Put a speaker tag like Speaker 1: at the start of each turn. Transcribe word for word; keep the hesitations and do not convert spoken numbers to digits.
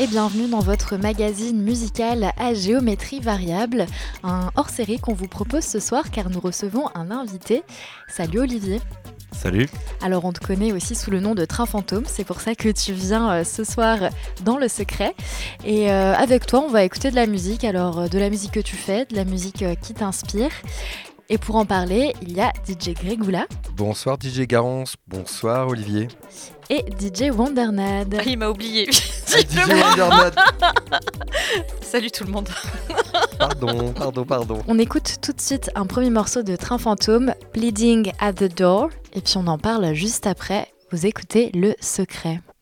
Speaker 1: et bienvenue dans votre magazine musical à géométrie variable, un hors-série qu'on vous propose ce soir car nous recevons un invité. Salut Olivier.
Speaker 2: Salut.
Speaker 1: Alors on te connaît aussi sous le nom de Train Fantôme, c'est pour ça que tu viens euh, ce soir dans Le Secret. Et euh, avec toi on va écouter de la musique, alors euh, de la musique que tu fais, de la musique euh, qui t'inspire. Et pour en parler, il y a D J Grégoula.
Speaker 2: Bonsoir D J Garance, bonsoir Olivier.
Speaker 1: Et D J Wondernad.
Speaker 3: Il m'a oublié.
Speaker 2: Ah, D J Wondernad.
Speaker 3: Salut tout le monde.
Speaker 2: Pardon, pardon, pardon.
Speaker 1: On écoute tout de suite un premier morceau de Train Fantôme, Bleeding at the Door. Et puis on en parle juste après. Vous écoutez Le Secret.